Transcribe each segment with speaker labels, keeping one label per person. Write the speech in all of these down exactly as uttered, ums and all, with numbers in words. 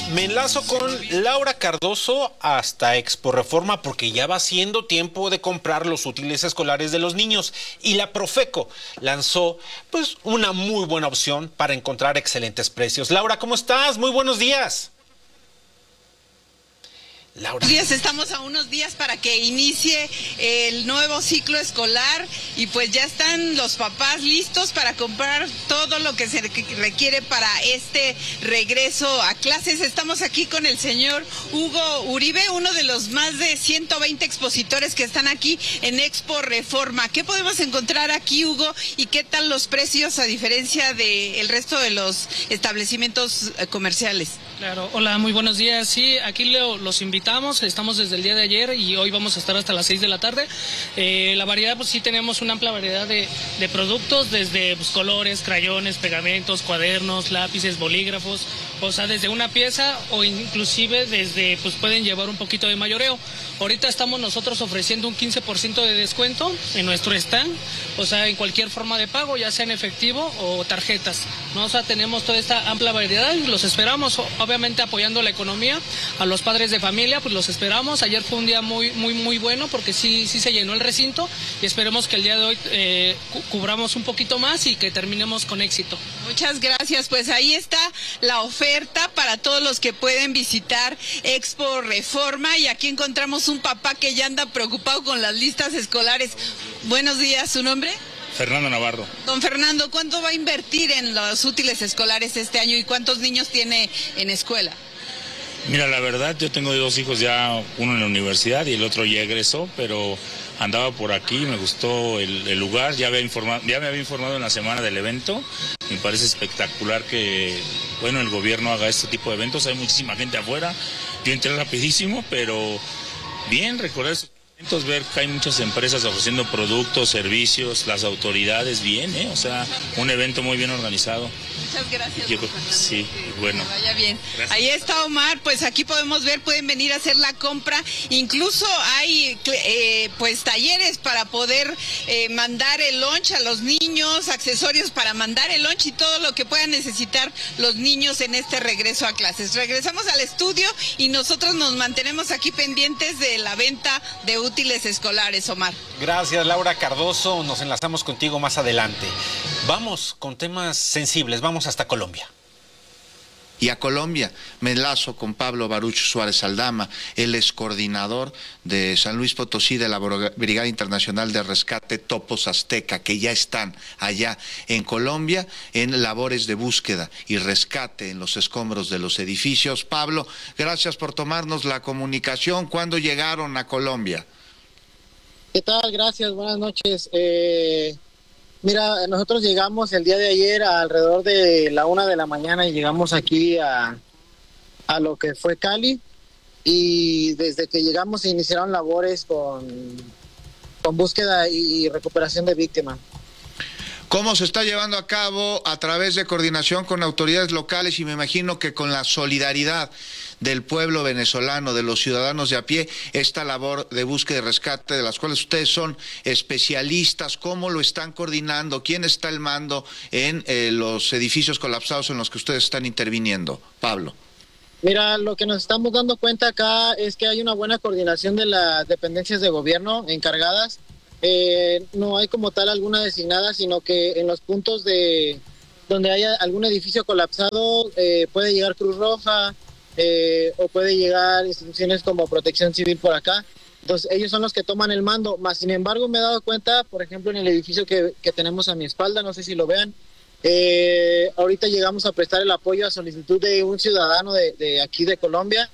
Speaker 1: Me enlazo con Laura Cardoso hasta Expo Reforma porque ya va siendo tiempo de comprar los útiles escolares de los niños y la Profeco lanzó pues una muy buena opción para encontrar excelentes precios. Laura, ¿cómo estás? Muy buenos días. Laura.
Speaker 2: Días, estamos a unos días para que inicie el nuevo ciclo escolar y pues ya están los papás listos para comprar todo lo que se requiere para este regreso a clases. Estamos aquí con el señor Hugo Uribe, uno de los más de ciento veinte expositores que están aquí en Expo Reforma. ¿Qué podemos encontrar aquí, Hugo? ¿Y qué tal los precios a diferencia del resto de los establecimientos comerciales?
Speaker 3: Claro, hola, muy buenos días. Sí, aquí lo, los invitamos, estamos desde el día de ayer y hoy vamos a estar hasta las seis de la tarde. Eh, la variedad, pues sí tenemos una amplia variedad de, de productos, desde pues, colores, crayones, pegamentos, cuadernos, lápices, bolígrafos, o sea, desde una pieza o inclusive desde, pues pueden llevar un poquito de mayoreo. Ahorita estamos nosotros ofreciendo un quince por ciento de descuento en nuestro stand, o sea, en cualquier forma de pago, ya sea en efectivo o tarjetas, ¿no? O sea, tenemos toda esta amplia variedad y los esperamos, obviamente apoyando la economía, a los padres de familia, pues los esperamos. Ayer fue un día muy, muy, muy bueno porque sí, sí se llenó el recinto y esperemos que el día de hoy eh, cu cubramos un poquito más y que terminemos con éxito.
Speaker 2: Muchas gracias, pues ahí está la oferta para todos los que pueden visitar Expo Reforma y aquí encontramos un papá que ya anda preocupado con las listas escolares. Buenos días, ¿su nombre?
Speaker 4: Fernando Navarro.
Speaker 2: Don Fernando, ¿cuánto va a invertir en los útiles escolares este año y cuántos niños tiene en escuela?
Speaker 4: Mira, la verdad, yo tengo dos hijos ya, uno en la universidad y el otro ya egresó, pero andaba por aquí, me gustó el, el lugar, ya, había informado, ya me había informado en la semana del evento, me parece espectacular que, bueno, el gobierno haga este tipo de eventos, hay muchísima gente afuera, yo entré rapidísimo, pero bien, recordar esos eventos, ver que hay muchas empresas ofreciendo productos, servicios, las autoridades, bien, ¿eh? O sea, un evento muy bien organizado.
Speaker 2: Muchas gracias.
Speaker 4: Yo, sí, bueno.
Speaker 2: Que vaya bien.
Speaker 4: Gracias.
Speaker 2: Ahí está Omar, pues aquí podemos ver, pueden venir a hacer la compra, incluso hay eh, pues talleres para poder eh, mandar el lunch a los niños, accesorios para mandar el lunch y todo lo que puedan necesitar los niños en este regreso a clases. Regresamos al estudio y nosotros nos mantenemos aquí pendientes de la venta de útiles escolares, Omar.
Speaker 1: Gracias, Laura Cardoso, nos enlazamos contigo más adelante. Vamos con temas sensibles, vamos hasta Colombia.
Speaker 5: Y a Colombia me enlazo con Pablo Baruch Suárez Aldama, él es coordinador de San Luis Potosí de la Brigada Internacional de Rescate Topos Azteca, que ya están allá en Colombia en labores de búsqueda y rescate en los escombros de los edificios. Pablo, gracias por tomarnos la comunicación. ¿Cuándo llegaron a Colombia?
Speaker 6: ¿Qué tal? Gracias, buenas noches. Eh... Mira, nosotros llegamos el día de ayer a alrededor de la una de la mañana y llegamos aquí a, a lo que fue Cali y desde que llegamos se iniciaron labores con, con búsqueda y recuperación de víctimas.
Speaker 5: ¿Cómo se está llevando a cabo a través de coordinación con autoridades locales y me imagino que con la solidaridad del pueblo venezolano, de los ciudadanos de a pie, esta labor de búsqueda y rescate de las cuales ustedes son especialistas? ¿Cómo lo están coordinando? ¿Quién está al mando en eh, los edificios colapsados en los que ustedes están interviniendo? Pablo.
Speaker 6: Mira, lo que nos estamos dando cuenta acá es que hay una buena coordinación de las dependencias de gobierno encargadas. Eh, no hay como tal alguna designada, sino que en los puntos de donde haya algún edificio colapsado eh, puede llegar Cruz Roja eh, o puede llegar instituciones como Protección Civil por acá. Entonces ellos son los que toman el mando, más sin embargo me he dado cuenta, por ejemplo, en el edificio que, que tenemos a mi espalda, no sé si lo vean, eh, ahorita llegamos a prestar el apoyo a solicitud de un ciudadano de, de aquí de Colombia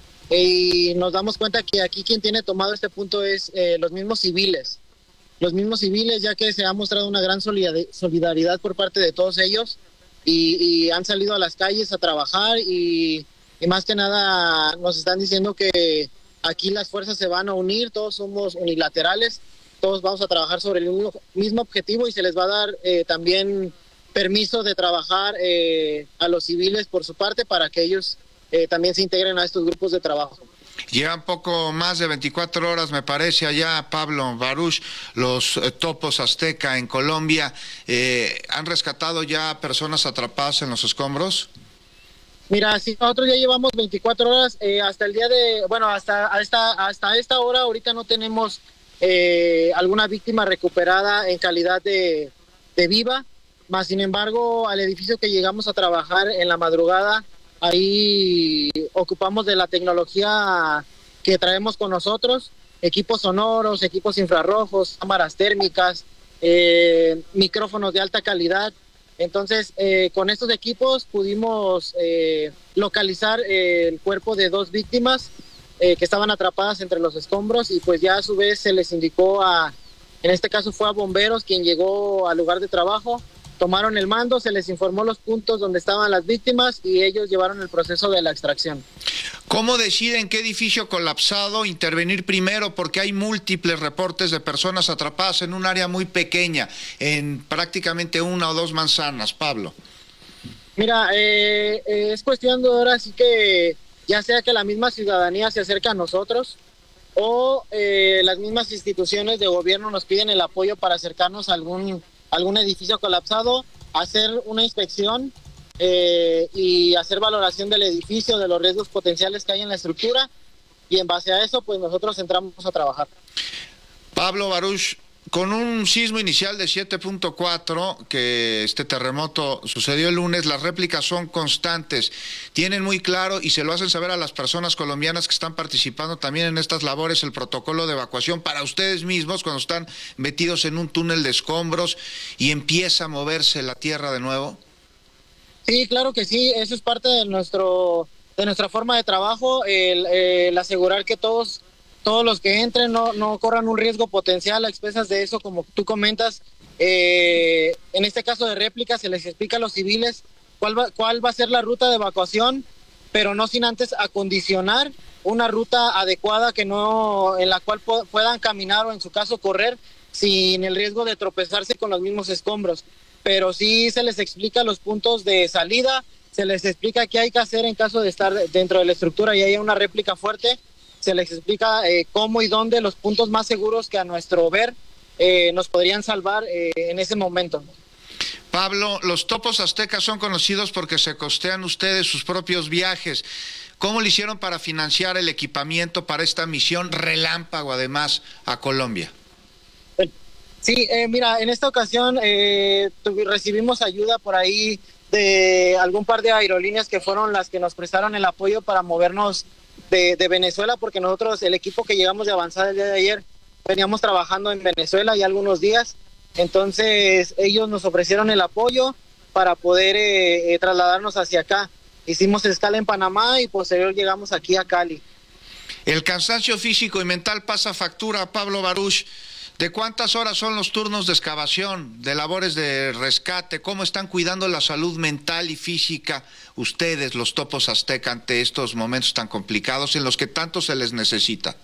Speaker 6: y nos damos cuenta que aquí quien tiene tomado este punto es eh, los mismos civiles. Los mismos civiles, ya que se ha mostrado una gran solidaridad por parte de todos ellos y, y han salido a las calles a trabajar y, y más que nada nos están diciendo que aquí las fuerzas se van a unir, todos somos unilaterales, todos vamos a trabajar sobre el mismo, mismo objetivo y se les va a dar eh, también permiso de trabajar eh, a los civiles por su parte para que ellos eh, también se integren a estos grupos de trabajo.
Speaker 5: Llevan poco más de veinticuatro horas, me parece, allá, Pablo Baruch, los eh, topos Azteca en Colombia. Eh, ¿Han rescatado ya personas atrapadas en los escombros?
Speaker 6: Mira, sí, nosotros ya llevamos veinticuatro horas, eh, hasta el día de, bueno, hasta, hasta, hasta esta hora, ahorita no tenemos eh, alguna víctima recuperada en calidad de, de viva, más sin embargo, al edificio que llegamos a trabajar en la madrugada, ahí ocupamos de la tecnología que traemos con nosotros, equipos sonoros, equipos infrarrojos, cámaras térmicas, eh, micrófonos de alta calidad. Entonces, eh, con estos equipos pudimos eh, localizar eh, el cuerpo de dos víctimas eh, que estaban atrapadas entre los escombros y pues ya a su vez se les indicó a, en este caso fue a bomberos quien llegó al lugar de trabajo, tomaron el mando, se les informó los puntos donde estaban las víctimas y ellos llevaron el proceso de la extracción.
Speaker 5: ¿Cómo deciden qué edificio colapsado intervenir primero? Porque hay múltiples reportes de personas atrapadas en un área muy pequeña, en prácticamente una o dos manzanas, Pablo.
Speaker 6: Mira, eh, eh, es cuestión de ahora sí que ya sea que la misma ciudadanía se acerque a nosotros o eh, las mismas instituciones de gobierno nos piden el apoyo para acercarnos a algún, algún edificio colapsado, hacer una inspección Eh, y hacer valoración del edificio, de los riesgos potenciales que hay en la estructura y en base a eso pues nosotros entramos a trabajar.
Speaker 5: Pablo Baruch, con un sismo inicial de siete punto cuatro, que este terremoto sucedió el lunes, las réplicas son constantes, tienen muy claro y se lo hacen saber a las personas colombianas que están participando también en estas labores el protocolo de evacuación para ustedes mismos cuando están metidos en un túnel de escombros y empieza a moverse la tierra de nuevo.
Speaker 6: Sí, claro que sí, eso es parte de nuestro de nuestra forma de trabajo, el, el asegurar que todos todos los que entren no, no corran un riesgo potencial a expensas de eso, como tú comentas. Eh, en este caso de réplica se les explica a los civiles cuál va, cuál va a ser la ruta de evacuación, pero no sin antes acondicionar una ruta adecuada que no en la cual po- puedan caminar o en su caso correr sin el riesgo de tropezarse con los mismos escombros. Pero sí se les explica los puntos de salida, se les explica qué hay que hacer en caso de estar dentro de la estructura y haya una réplica fuerte, se les explica eh, cómo y dónde los puntos más seguros que a nuestro ver eh, nos podrían salvar eh, en ese momento.
Speaker 5: Pablo, los topos aztecas son conocidos porque se costean ustedes sus propios viajes. ¿Cómo le hicieron para financiar el equipamiento para esta misión relámpago además a Colombia?
Speaker 6: Sí, eh, mira, en esta ocasión eh, tuvi- recibimos ayuda por ahí de algún par de aerolíneas que fueron las que nos prestaron el apoyo para movernos de, de Venezuela, porque nosotros, el equipo que llegamos de avanzada el día de ayer, veníamos trabajando en Venezuela ya algunos días, entonces ellos nos ofrecieron el apoyo para poder eh, eh, trasladarnos hacia acá. Hicimos escala en Panamá y posterior llegamos aquí a Cali.
Speaker 5: El cansancio físico y mental pasa factura, Pablo Baruch. ¿De cuántas horas son los turnos de excavación, de labores de rescate? ¿Cómo están cuidando la salud mental y física ustedes, los topos azteca, ante estos momentos tan complicados en los que tanto se les necesita?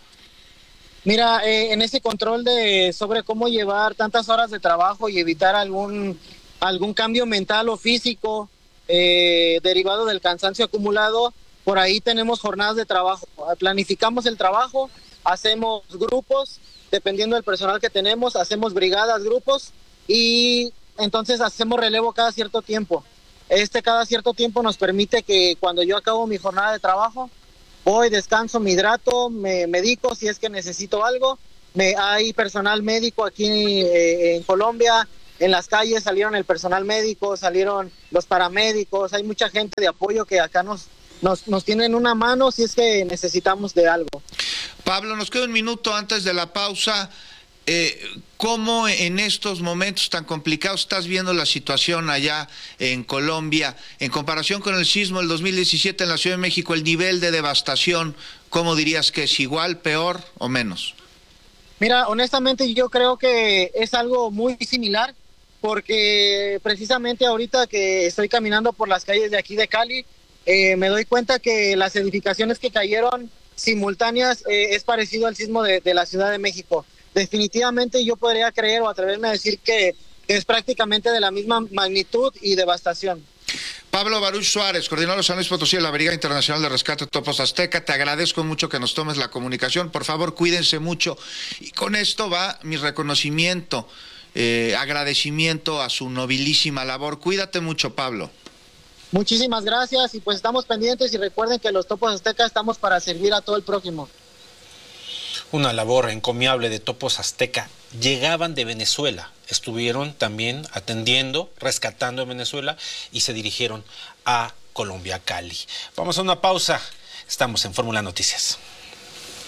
Speaker 6: Mira, eh, en ese control de sobre cómo llevar tantas horas de trabajo y evitar algún, algún cambio mental o físico eh, derivado del cansancio acumulado, por ahí tenemos jornadas de trabajo. Planificamos el trabajo, hacemos grupos, dependiendo del personal que tenemos, hacemos brigadas, grupos y entonces hacemos relevo cada cierto tiempo. Este cada cierto tiempo nos permite que cuando yo acabo mi jornada de trabajo, voy, descanso, me hidrato, me medico si es que necesito algo. Me, hay personal médico aquí eh, en Colombia, en las calles salieron el personal médico, salieron los paramédicos, hay mucha gente de apoyo que acá nos, nos, nos tienen una mano si es que necesitamos de algo.
Speaker 5: Pablo, nos queda un minuto antes de la pausa. Eh, ¿Cómo en estos momentos tan complicados estás viendo la situación allá en Colombia en comparación con el sismo del dos mil diecisiete en la Ciudad de México? El nivel de devastación, ¿cómo dirías que es? ¿Igual, peor o menos?
Speaker 6: Mira, honestamente yo creo que es algo muy similar porque precisamente ahorita que estoy caminando por las calles de aquí de Cali, eh, me doy cuenta que las edificaciones que cayeron simultáneas eh, es parecido al sismo de, de la Ciudad de México. Definitivamente yo podría creer o atreverme a decir que, que es prácticamente de la misma magnitud y devastación.
Speaker 5: Pablo Baruch Suárez, coordinador de San Luis Potosí de la Brigada Internacional de Rescate Topos Azteca, te agradezco mucho que nos tomes la comunicación. Por favor, cuídense mucho. Y con esto va mi reconocimiento, eh, agradecimiento a su nobilísima labor. Cuídate mucho, Pablo.
Speaker 6: Muchísimas gracias y pues estamos pendientes y recuerden que los Topos Azteca estamos para servir a todo el prójimo.
Speaker 1: Una labor encomiable de Topos Azteca. Llegaban de Venezuela, estuvieron también atendiendo, rescatando en Venezuela y se dirigieron a Colombia, Cali. Vamos a una pausa, estamos en Fórmula Noticias.